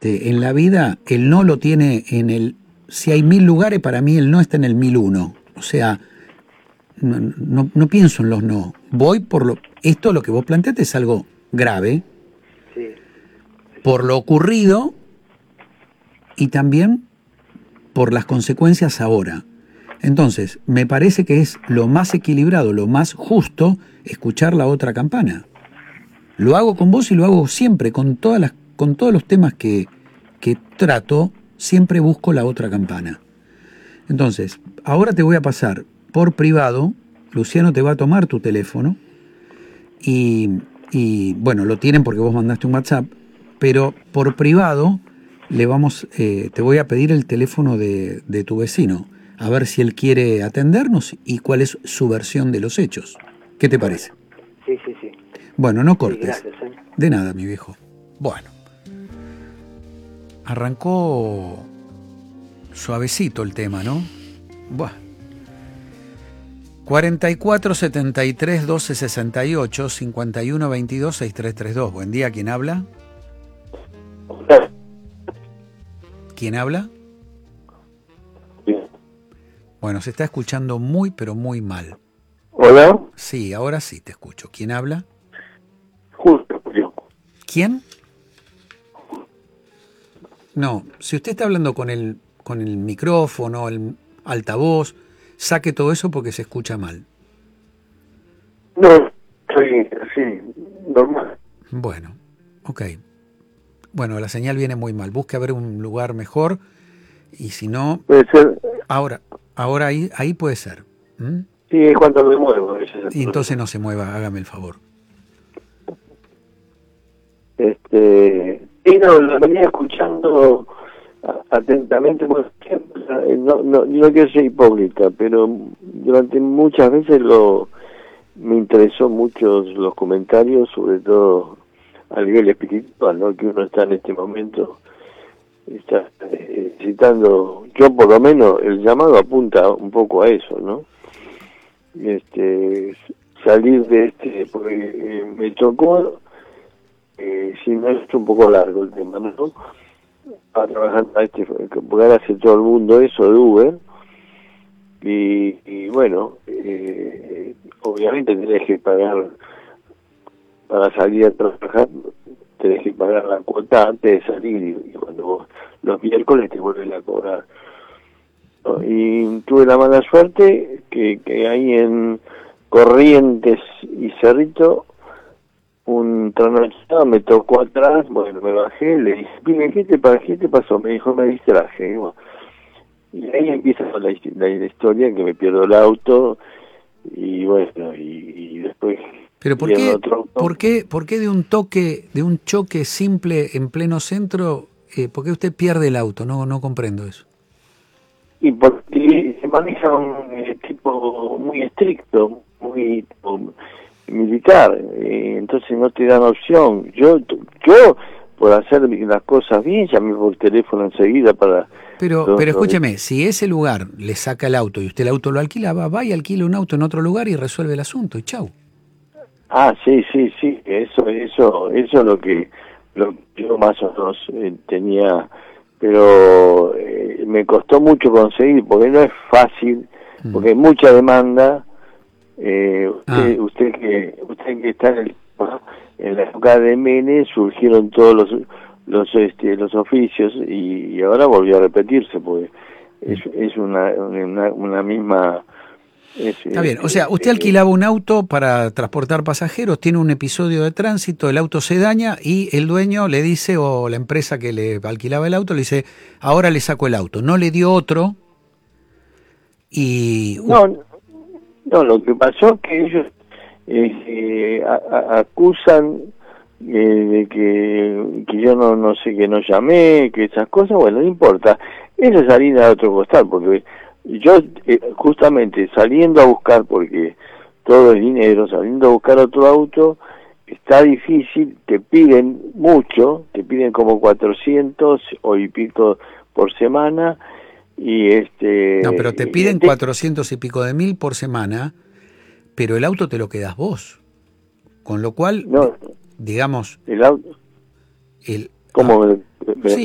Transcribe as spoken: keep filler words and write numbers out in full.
este, en la vida el no lo tiene en el... Si hay mil lugares, para mí el no está en el mil uno. O sea, no, no, no pienso en los no. Voy por lo... Esto, lo que vos planteaste, es algo grave. Sí. Por lo ocurrido y también por las consecuencias ahora. Entonces, me parece que es lo más equilibrado, lo más justo, escuchar la otra campana. Lo hago con vos y lo hago siempre, con todas las, con todos los temas que, que trato, siempre busco la otra campana. Entonces, ahora te voy a pasar por privado, Luciano te va a tomar tu teléfono y, y bueno, lo tienen porque vos mandaste un WhatsApp, pero por privado le vamos, eh, te voy a pedir el teléfono de, de tu vecino, a ver si él quiere atendernos y cuál es su versión de los hechos. ¿Qué te parece? Sí, sí, sí. Bueno, no cortes. Sí, gracias, ¿eh? De nada, mi viejo. Bueno. Arrancó suavecito el tema, ¿no? Buah. cuarenta y cuatro, setenta y tres, doce, sesenta y ocho, cincuenta y uno, veintidós, sesenta y tres treinta y dos. Buen día, ¿quién habla? ¿Quién habla? Bueno, se está escuchando muy, pero muy mal. ¿Hola? Sí, ahora sí te escucho. ¿Quién habla? Justo, Julio. ¿Quién? No, si usted está hablando con el, con el micrófono, el altavoz, saque todo eso porque se escucha mal. No, soy así, normal. Bueno, ok. Bueno, la señal viene muy mal. Busque a ver un lugar mejor y si no... Puede ser... Ahora, ahora ahí, ahí puede ser. ¿Mm? Sí, es cuando me muevo. Ese es el Y entonces no se mueva, hágame el favor. Este, y no, lo venía escuchando atentamente, por ejemplo, no, no, no quiero ser hipócrita, pero durante muchas veces lo me interesó mucho los comentarios, sobre todo a nivel espiritual, ¿no? Que uno está en este momento, está eh, citando, yo por lo menos el llamado apunta un poco a eso, ¿no? Este, salir de este, porque eh, me tocó, eh, si no es un poco largo el tema, ¿no? A trabajar a este, porque ahora hace todo el mundo eso de Uber, y, y bueno, eh, obviamente tenés que pagar, para salir a trabajar, tenés que pagar la cuota antes de salir, y, y cuando vos, los miércoles te vuelven a cobrar. ¿No? Y tuve la mala suerte que, que ahí en Corrientes y Cerrito, un trasnochado me tocó atrás, bueno, me bajé, le dije, pibe, ¿qué te, ¿qué te pasó? Me dijo, me distraje. Y, bueno, y ahí empieza la, la, la historia, que me pierdo el auto, y bueno, y, y después... Pero ¿por qué, ¿por qué, por qué de un toque, de un choque simple en pleno centro, eh, por qué usted pierde el auto? No, no comprendo eso. Y porque se maneja un eh, tipo muy estricto, muy tipo, militar, eh, entonces no te dan opción. Yo, yo por hacer las cosas bien, llamé por teléfono enseguida para... Pero, los, pero los... escúcheme, si ese lugar le saca el auto y usted el auto lo alquilaba, va y alquila un auto en otro lugar y resuelve el asunto y chau. Ah, sí, sí, sí, eso, eso, eso es lo que, lo que yo más o menos eh, tenía, pero eh, me costó mucho conseguir, porque no es fácil, mm. porque hay mucha demanda. Eh, usted, ah. usted que usted que está en, el, en la época de Menem surgieron todos los los este, los oficios y, y ahora volvió a repetirse, porque es, es una, una, una misma... Es, Está bien, o sea, usted alquilaba un auto para transportar pasajeros, tiene un episodio de tránsito, el auto se daña y el dueño le dice, o la empresa que le alquilaba el auto, le dice, ahora le saco el auto. No le dio otro y... No, no, lo que pasó es que ellos eh, a, a, acusan eh, de que, que yo no, no sé, que no llamé, que esas cosas, bueno, no importa. Eso es harina de otro costal, porque... Yo, eh, justamente, saliendo a buscar, porque todo es dinero, saliendo a buscar otro auto, está difícil, te piden mucho, te piden como cuatrocientos o y pico por semana, y este... No, pero te piden este, cuatrocientos y pico de mil por semana, pero el auto te lo quedas vos, con lo cual, no, digamos... el auto... El, ¿Cómo ah, me, me, sí.